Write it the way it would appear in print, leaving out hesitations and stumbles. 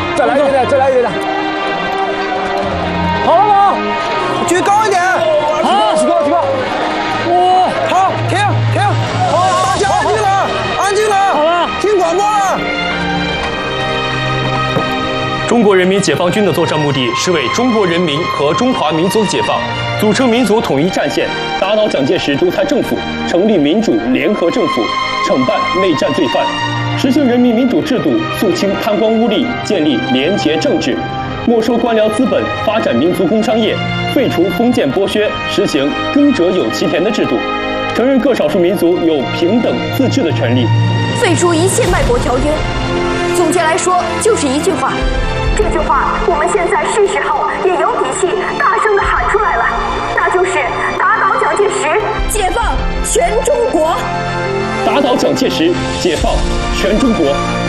再来一点点，再来一点点。好了吗？ 举高一点。 好，举高，举高。哇， 好，停。好，大家安静了，安静了。 好了， 听广播了。 中国人民解放军的作战目的是为中国人民和中华民族的解放组成民族统一战线，打倒蒋介石独裁政府，成立民主联合政府，惩办内战罪犯，实行人民民主制度，肃清贪官污吏，建立廉洁政治，没收官僚资本，发展民族工商业，废除封建剥削，实行耕者有其田的制度，承认各少数民族有平等自治的权利， 废除一切卖国条约。总结来说，就是一句话。这句话我们现在是时候也有底气大声地喊出来了，那就是打倒蒋介石，解放全中国。 打倒蒋介石，解放全中国。